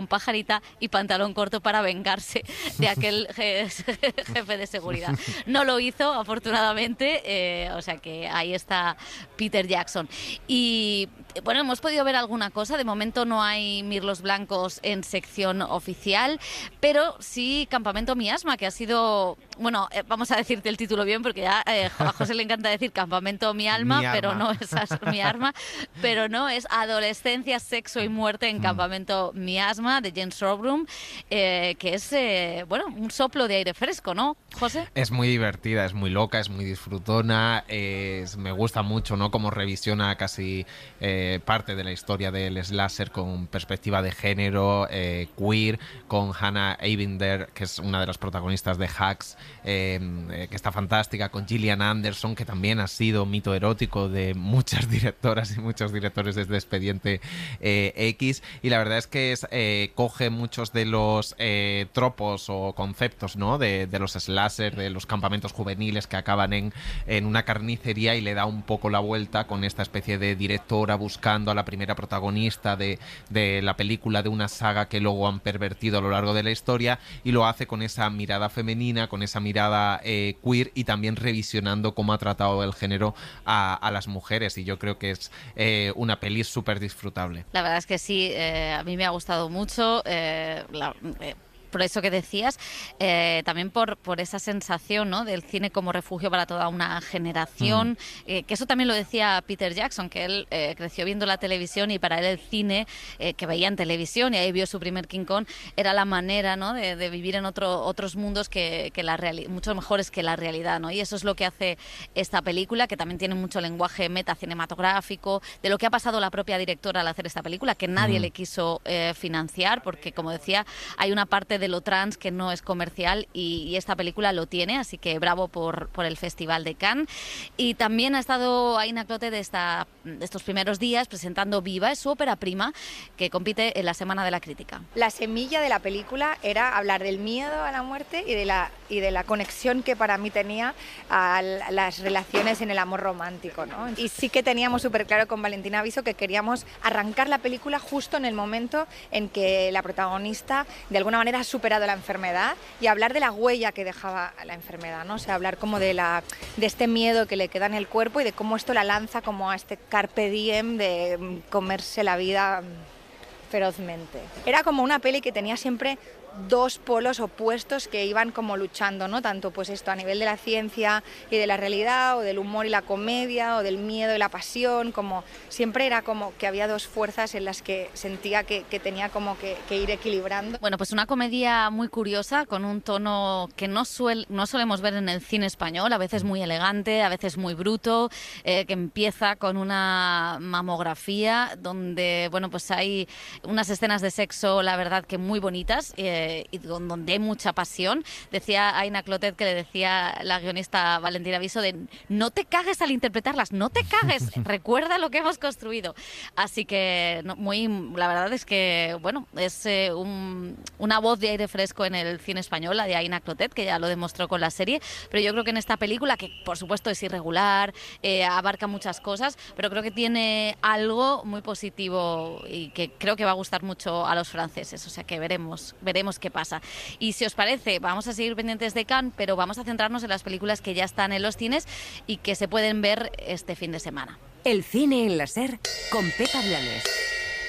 pajarita y pantalón corto para vengarse de aquel jefe de seguridad. No lo hizo, afortunadamente, o sea que ahí está Peter Jackson. Y bueno, hemos podido ver alguna cosa. De momento no hay mirlos blancos en sección oficial, pero sí Campamento Miasma, que ha sido... Bueno, vamos a decirte el título bien, porque ya a José le encanta decir Campamento Mi Alma, pero no es Mi Arma, pero no, es Adolescencia, Sexo y Muerte en Campamento Miasma, de James Robroom, que es, bueno, un soplo de aire fresco, ¿no, José? Es muy divertida, es muy loca, es muy disfrutona, me gusta mucho, ¿no?, cómo revisiona casi parte de la historia del slasher con perspectiva de género, queer, con Hannah Eibinder, que es una de las protagonistas de Hacks, que está fantástica, con Gillian Anderson, que también ha sido mito erótico de muchas directoras y muchos directores desde Expediente X, y la verdad es que coge muchos de los tropos o conceptos, ¿no?, de los slasher, de los campamentos juveniles que acaban en una carnicería, y le da un poco la vuelta con esta especie de directora buscando a la primera protagonista de la película, de una saga que luego han pervertido a lo largo de la historia, y lo hace con esa mirada femenina, con esa mirada queer, y también revisionando cómo ha tratado el género a las mujeres, y yo creo que es una peli súper disfrutable. La verdad es que sí, a mí me ha gustado mucho, por eso que decías, también por esa sensación, ¿no?, del cine como refugio para toda una generación, que eso también lo decía Peter Jackson, que él creció viendo la televisión, y para él el cine que veía en televisión, y ahí vio su primer King Kong, era la manera, ¿no?, de vivir en otros mundos que mucho mejores que la realidad, ¿no? Y eso es lo que hace esta película, que también tiene mucho lenguaje metacinematográfico, de lo que ha pasado la propia directora al hacer esta película, que nadie le quiso financiar, porque, como decía, hay una parte de lo trans que no es comercial, y esta película lo tiene, así que bravo por el Festival de Cannes. Y también ha estado Aina Clotet de estos primeros días presentando Viva, es su ópera prima, que compite en la Semana de la Crítica. La semilla de la película era hablar del miedo a la muerte y de la conexión que para mí tenía a las relaciones en el amor romántico, ¿no? Y sí que teníamos súper claro con Valentina Viso que queríamos arrancar la película justo en el momento en que la protagonista de alguna manera ha superado la enfermedad, y hablar de la huella que dejaba la enfermedad, ¿no? O sea, hablar como de este miedo que le queda en el cuerpo, y de cómo esto la lanza como a este carpe diem de comerse la vida ferozmente. Era como una peli que tenía siempre dos polos opuestos que iban como luchando, ¿no? Tanto pues esto a nivel de la ciencia y de la realidad, o del humor y la comedia, o del miedo y la pasión, como siempre era como que había dos fuerzas en las que sentía que tenía como que ir equilibrando. Bueno, pues una comedia muy curiosa, con un tono que no solemos ver en el cine español, a veces muy elegante, a veces muy bruto, que empieza con una mamografía donde, bueno, pues hay unas escenas de sexo, la verdad, que muy bonitas, y donde hay mucha pasión. Decía Aina Clotet, que le decía la guionista Valentina Viso, de no te cagues al interpretarlas, no te cagues, recuerda lo que hemos construido. Así que la verdad es que, bueno, es una voz de aire fresco en el cine español, la de Aina Clotet, que ya lo demostró con la serie, pero yo creo que en esta película, que por supuesto es irregular, abarca muchas cosas, pero creo que tiene algo muy positivo, y que creo que va a gustar mucho a los franceses, o sea que veremos qué pasa. Y si os parece, vamos a seguir pendientes de Cannes, pero vamos a centrarnos en las películas que ya están en los cines y que se pueden ver este fin de semana. El cine en la SER con Pepa Blanes.